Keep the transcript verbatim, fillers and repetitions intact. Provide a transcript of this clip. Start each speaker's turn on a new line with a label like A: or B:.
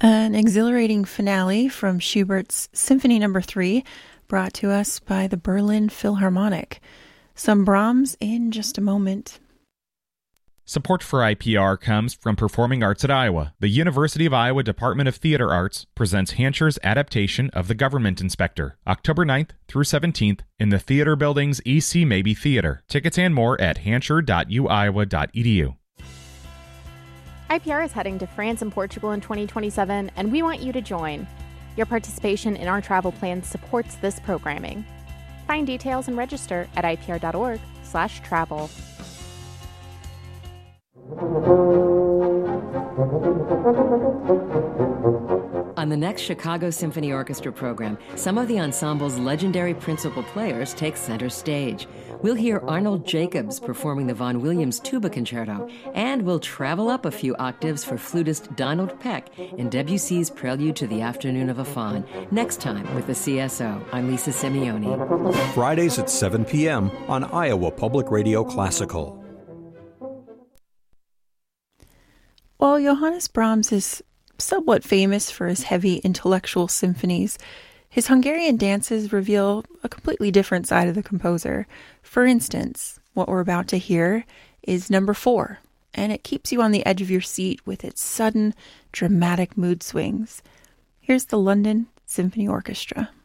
A: An exhilarating finale from Schubert's Symphony Number three, brought to us by the Berlin Philharmonic. Some Brahms in just a moment.
B: Support for I P R comes from Performing Arts at Iowa. The University of Iowa Department of Theater Arts presents Hancher's adaptation of The Government Inspector, October ninth through seventeenth in the Theater Building's E C Maybe Theater. Tickets and more at hancher dot u iowa dot e d u.
C: I P R is heading to France and Portugal in twenty twenty-seven, and we want you to join. Your participation in our travel plans supports this programming. Find details and register at I P R dot org slash travel.
D: On the next Chicago Symphony Orchestra program, some of the ensemble's legendary principal players take center stage. We'll hear Arnold Jacobs performing the Vaughan Williams Tuba Concerto, and we'll travel up a few octaves for flutist Donald Peck in Debussy's Prelude to the Afternoon of a Faun. Next time with the C S O, I'm Lisa Simeone.
E: Fridays at seven p.m. on Iowa Public Radio Classical.
A: While Johannes Brahms is somewhat famous for his heavy intellectual symphonies, his Hungarian dances reveal a completely different side of the composer. For instance, what we're about to hear is number four, and it keeps you on the edge of your seat with its sudden, dramatic mood swings. Here's the London Symphony Orchestra.